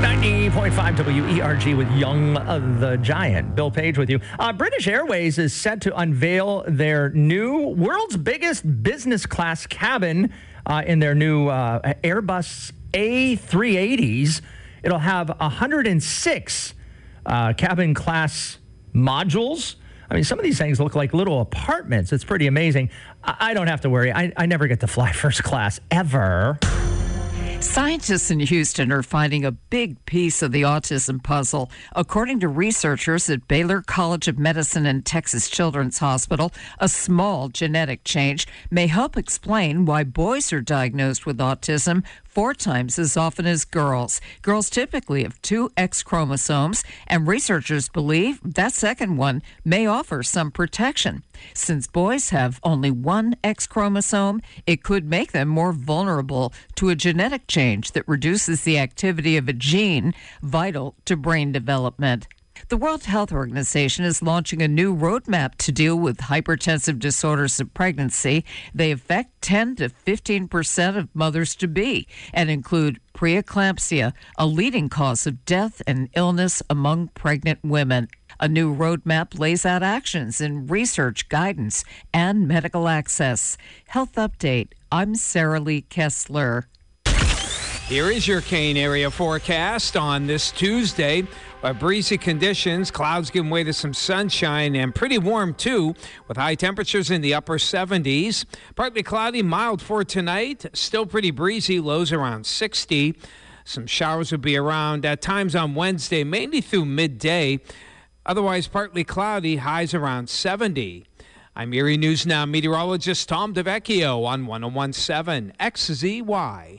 90.5 WERG with Young the Giant. Bill Page with you. British Airways is set to unveil their new world's biggest business class cabin in their new Airbus A380s. It'll have 106 cabin class modules. I mean, some of these things look like little apartments. It's pretty amazing. I don't have to worry. I never get to fly first class, ever. Scientists in Houston are finding a big piece of the autism puzzle. According to researchers at Baylor College of Medicine and Texas Children's Hospital, a small genetic change may help explain why boys are diagnosed with autism 4 times as often as girls. Girls typically have 2 X chromosomes, and researchers believe that second one may offer some protection. Since boys have only 1 X chromosome, it could make them more vulnerable to a genetic change that reduces the activity of a gene vital to brain development. The World Health Organization is launching a new roadmap to deal with hypertensive disorders of pregnancy. They affect 10 to 15% of mothers-to-be and include preeclampsia, a leading cause of death and illness among pregnant women. A new roadmap lays out actions in research, guidance, and medical access. Health Update. I'm Sarah Lee Kessler. Here is your Kane area forecast on this Tuesday. Breezy conditions, clouds giving way to some sunshine and pretty warm too, with high temperatures in the upper 70s. Partly cloudy, mild for tonight. Still pretty breezy, lows around 60. Some showers will be around at times on Wednesday, mainly through midday. Otherwise, partly cloudy, highs around 70. I'm Erie News Now meteorologist Tom DeVecchio on 101.7 XZY.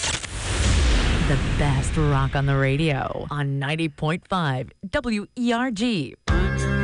The best rock on the radio on 90.5 WERG.